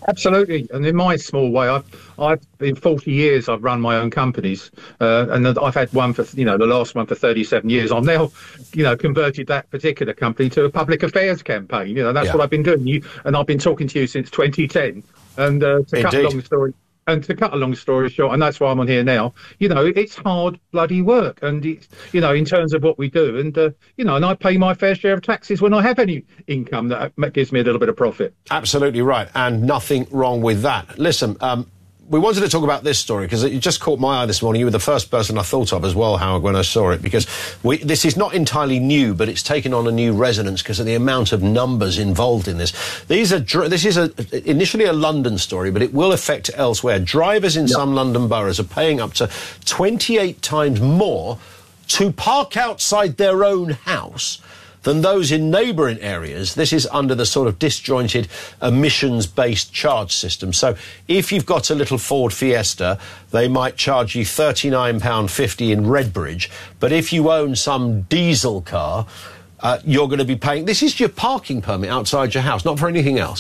Absolutely, and in my small way, I've in 40 years I've run my own companies, and I've had one for the last one for 37 years. I've now converted that particular company to a public affairs campaign. That's what I've been doing. And I've been talking to you since 2010. And to cut a long story short, and that's why I'm on here now, it's hard bloody work. And it's, in terms of what we do, and, and I pay my fair share of taxes when I have any income that gives me a little bit of profit. Absolutely right. And nothing wrong with that. Listen, we wanted to talk about this story because it just caught my eye this morning. You were the first person I thought of as well, Howard, when I saw it, because this is not entirely new, but it's taken on a new resonance because of the amount of numbers involved in this. This is initially a London story, but it will affect elsewhere. Drivers in some London boroughs are paying up to 28 times more to park outside their own house than those in neighbouring areas. This is under the sort of disjointed emissions-based charge system. So if you've got a little Ford Fiesta, they might charge you £39.50 in Redbridge. But if you own some diesel car, you're going to be paying... This is your parking permit outside your house, not for anything else.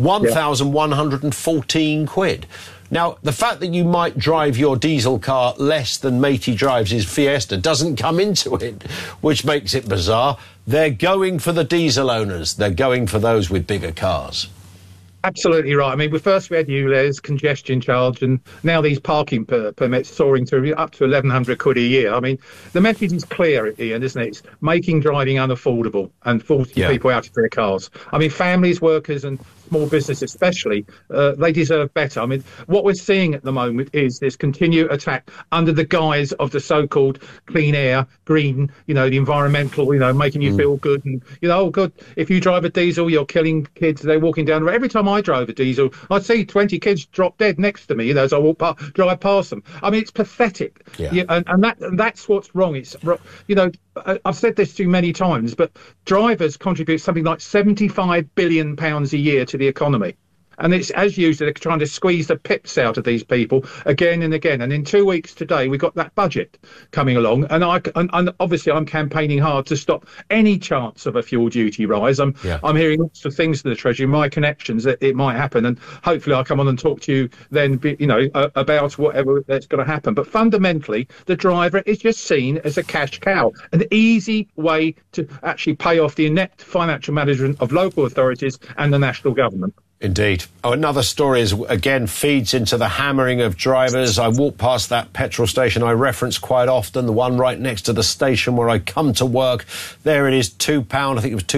1,114 quid. Now, the fact that you might drive your diesel car less than Matey drives his Fiesta doesn't come into it, which makes it bizarre. They're going for the diesel owners. They're going for those with bigger cars. Absolutely right. I mean, first we had ULEZ, congestion charge, and now these parking permits soaring to up to 1,100 quid a year. I mean, the message is clear, Ian, isn't it? It's making driving unaffordable and forcing people out of their cars. I mean, families, workers and small business especially, they deserve better. I mean, what we're seeing at the moment is this continued attack under the guise of the so-called clean air, green, the environmental, making you feel good. And, oh, good, if you drive a diesel, you're killing kids. They're walking down the road. Every time I drove a diesel, I'd see 20 kids drop dead next to me, as I drive past them. I mean, it's pathetic. And that's what's wrong. It's, I've said this to you many times, but drivers contribute something like £75 billion a year to the economy. And it's, as usual, they're trying to squeeze the pips out of these people again and again. And in 2 weeks today, we've got that budget coming along. And obviously I'm campaigning hard to stop any chance of a fuel duty rise. I'm hearing lots of things to the Treasury, my connections, that it might happen. And hopefully I'll come on and talk to you then, about whatever that's going to happen. But fundamentally, the driver is just seen as a cash cow, an easy way to actually pay off the inept financial management of local authorities and the national government. Indeed. Oh, another story again feeds into the hammering of drivers. I walk past that petrol station I reference quite often, the one right next to the station where I come to work. There it is, £2. I think it was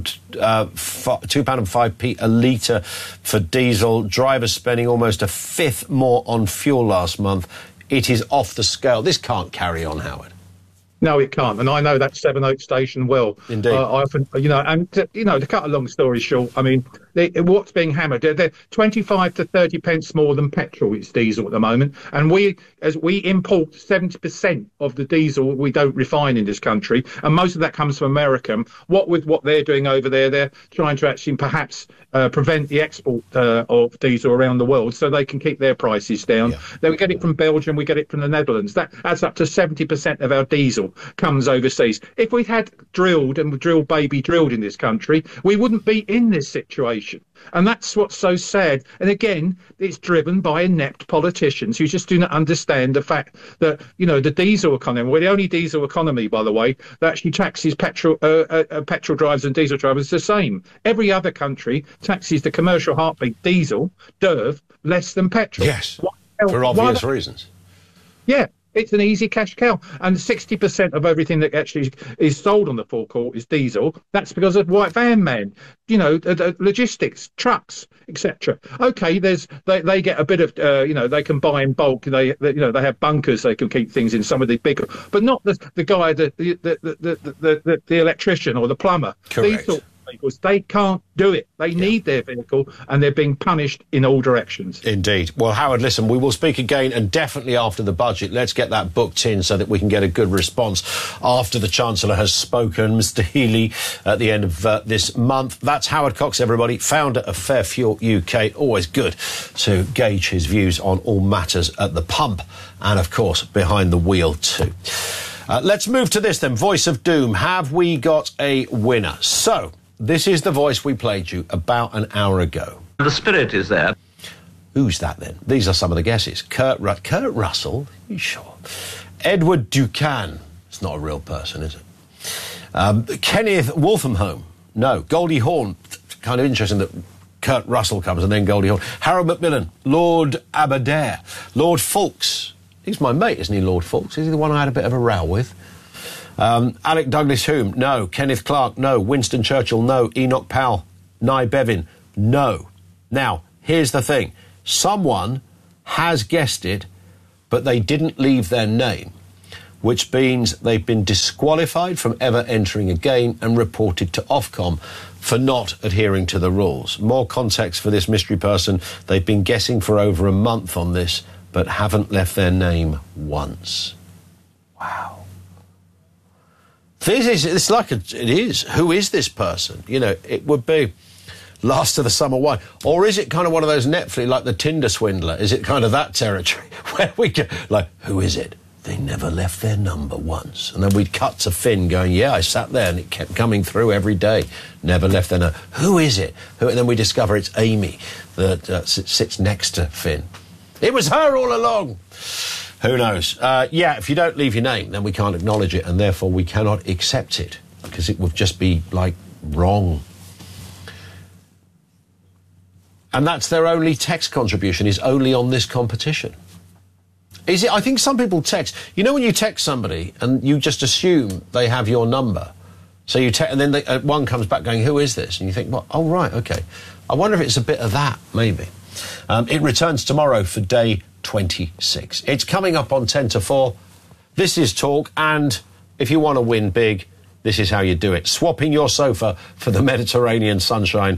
£2.05 a litre for diesel. Drivers spending almost a fifth more on fuel last month. It is off the scale. This can't carry on, Howard. No, it can't, and I know that Sevenoaks station well. Indeed. I often, to cut a long story short, I mean, what's being hammered? They're 25 to 30 pence more than petrol. It's diesel at the moment, and we import 70% of the diesel we don't refine in this country, and most of that comes from America. What with what they're doing over there, they're trying to actually perhaps prevent the export of diesel around the world, so they can keep their prices down. Then we get it from Belgium, we get it from the Netherlands. That adds up to 70% of our diesel comes overseas. If we had drilled in this country, we wouldn't be in this situation. And that's what's so sad. And again, it's driven by inept politicians who just do not understand the fact that, the diesel economy, we're the only diesel economy, by the way, that actually taxes petrol drivers and diesel drivers the same. Every other country taxes the commercial heartbeat diesel, DERV, less than petrol. Yes, for obvious reasons. Yeah. It's an easy cash cow. And 60% of everything that actually is sold on the forecourt is diesel. That's because of white van men, logistics, trucks, etc. OK, they get a bit of, they can buy in bulk. They have bunkers. They can keep things in some of the bigger, but not the guy, the electrician or the plumber. Correct. Because they can't do it. They need their vehicle, and they're being punished in all directions. Indeed. Well, Howard, listen, we will speak again, and definitely after the budget. Let's get that booked in so that we can get a good response after the Chancellor has spoken, Mr Healy, at the end of this month. That's Howard Cox, everybody, founder of Fair Fuel UK. Always good to gauge his views on all matters at the pump and, of course, behind the wheel too. Let's move to this then. Voice of Doom. Have we got a winner? So, this is the voice we played you about an hour ago. The spirit is there. Who's that then? These are some of the guesses. Kurt Russell? Are you sure? Edward Ducan. It's not a real person, is it? Kenneth Wolfenholme. No. Goldie Hawn. Kind of interesting that Kurt Russell comes and then Goldie Hawn. Harold Macmillan. Lord Aberdare. Lord Fawkes. He's my mate, isn't he, Lord Fawkes? Is he the one I had a bit of a row with? Alec Douglas Hume. No. Kenneth Clark. No. Winston Churchill. No. Enoch Powell. Nye Bevan. No. Now, here's the thing. Someone has guessed it, but they didn't leave their name, which means they've been disqualified from ever entering again and reported to Ofcom for not adhering to the rules. More context for this mystery person. They've been guessing for over a month on this, but haven't left their name once. Wow. It's like it is. Who is this person? You know, it would be Last of the Summer Wine. Or is it kind of one of those Netflix, like the Tinder Swindler? Is it kind of that territory where we go, like, who is it? They never left their number once. And then we'd cut to Finn going, yeah, I sat there and it kept coming through every day. Never left their number. Who is it? And then we discover it's Amy that sits next to Finn. It was her all along. Who knows? Yeah, if you don't leave your name, then we can't acknowledge it, and therefore we cannot accept it, because it would just be, like, wrong. And that's their only text contribution, is only on this competition. Is it? I think some people text. You know when you text somebody and you just assume they have your number? So you text, and then one comes back going, who is this? And you think, well, oh, right, OK. I wonder if it's a bit of that, maybe. It returns tomorrow for day 26. It's coming up on 10 to 4. This is Talk, and if you want to win big, this is how you do it. Swapping your sofa for the Mediterranean sunshine.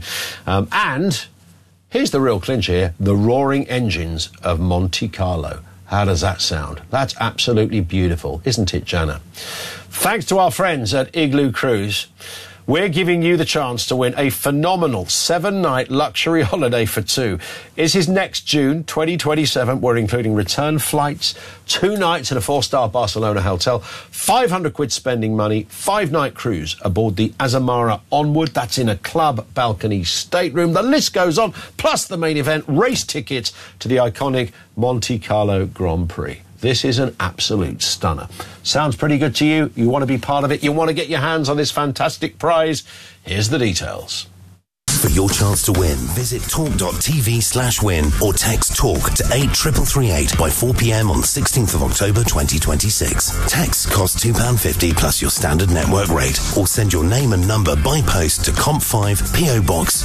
And here's the real clincher here, the roaring engines of Monte Carlo. How does that sound? That's absolutely beautiful, isn't it, Jana? Thanks to our friends at Igloo Cruise, we're giving you the chance to win a phenomenal 7-night luxury holiday for two. This is next June 2027. We're including return flights, 2 nights at a 4-star Barcelona hotel, 500 quid spending money, 5-night cruise aboard the Azamara Onward. That's in a club balcony stateroom. The list goes on, plus the main event, race tickets to the iconic Monte Carlo Grand Prix. This is an absolute stunner. Sounds pretty good to you? You want to be part of it? You want to get your hands on this fantastic prize? Here's the details. For your chance to win, visit talk.tv/win or text TALK to 83338 by 4 p.m. on 16th of October 2026. Text costs £2.50 plus your standard network rate, or send your name and number by post to Comp5 PO Box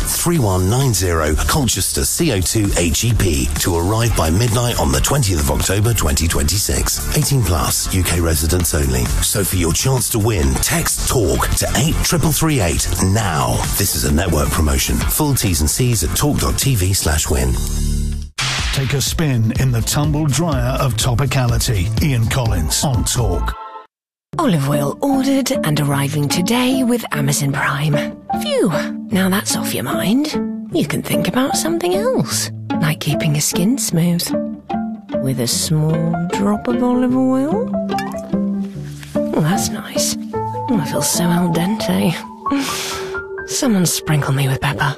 3190 Colchester CO2 HEP to arrive by midnight on the 20th of October 2026. 18 plus, UK residents only. So for your chance to win, text TALK to 83338 now. This is a network promotion. Full T's and C's at talk.tv/win. Take a spin in the tumble dryer of topicality. Ian Collins on Talk. Olive oil ordered and arriving today with Amazon Prime. Phew, now that's off your mind. You can think about something else, like keeping your skin smooth. With a small drop of olive oil. Oh, that's nice. Oh, I feel so al dente. Someone sprinkle me with pepper.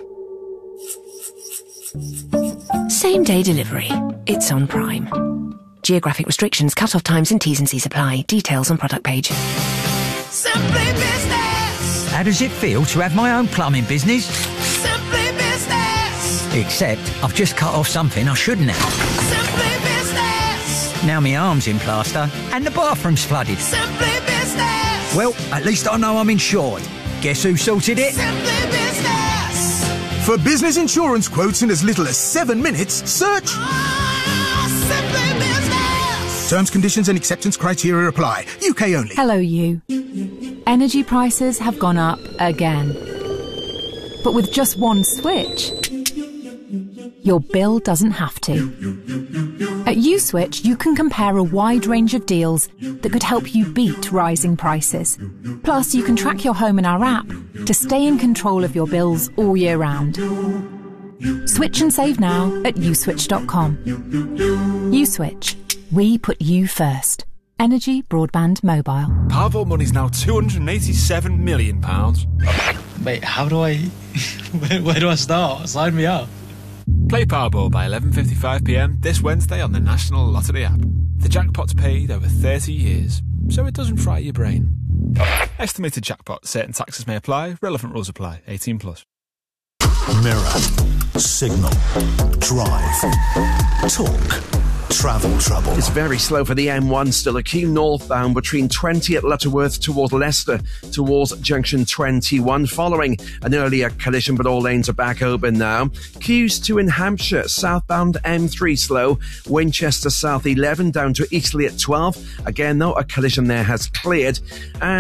Same-day delivery. It's on Prime. Geographic restrictions, cut-off times and T's and C's apply. Details on product page. Simply Business! How does it feel to have my own plumbing business? Simply Business! Except I've just cut off something I shouldn't have. Simply Business! Now my arm's in plaster and the bathroom's flooded. Simply Business! Well, at least I know I'm insured. Guess who sorted it? Simply Business! For business insurance quotes in as little as 7 minutes, search Simply Business! Terms, conditions and acceptance criteria apply. UK only. Hello, you. Energy prices have gone up again. But with just one switch, your bill doesn't have to. At USwitch, you can compare a wide range of deals that could help you beat rising prices. Plus, you can track your home in our app to stay in control of your bills all year round. Switch and save now at uswitch.com. USwitch. We put you first. Energy, broadband, mobile. Powerball money's now £287 million. Wait, how do I... Where do I start? Sign me up. Play Powerball by 11:55pm this Wednesday on the National Lottery app. The jackpot's paid over 30 years, so it doesn't fry your brain. Estimated jackpot. Certain taxes may apply. Relevant rules apply. 18+. Mirror, Signal, Drive, Talk, Travel Trouble. It's very slow for the M1, still a queue northbound between 20 at Lutterworth towards Leicester, towards junction 21, following an earlier collision, but all lanes are back open now. Queues to in Hampshire, southbound M3 slow, Winchester South 11 down to Eastleigh at 12. Again, though, a collision there has cleared. And